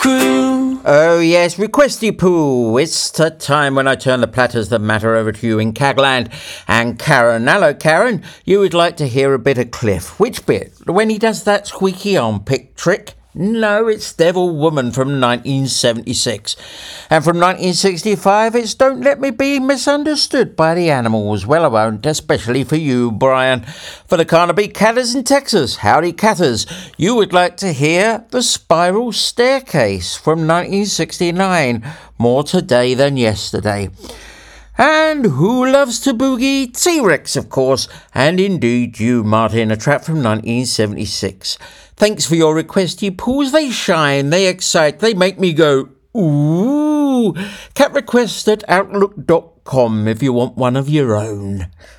Pooh. Oh yes, Requesty Pooh. It's the time when I turn the platters that matter over to you in Cagland and Karen. Hello Karen, you would like to hear a bit of Cliff. Which bit? When he does that squeaky armpit trick? No, it's Devil Woman from 1976. And from 1965, it's Don't Let Me Be Misunderstood by the Animals. Well, I won't, especially for you, Brian. For the Carnaby Catters in Texas, howdy Catters. You would like to hear The Spiral Staircase from 1969. More today than yesterday. And who loves to boogie? T-Rex, of course, and indeed you, Martin, a track from 1976. Thanks for your request, you pools. They shine, they excite, they make me go, ooh. Cat request at outlook.com if you want one of your own.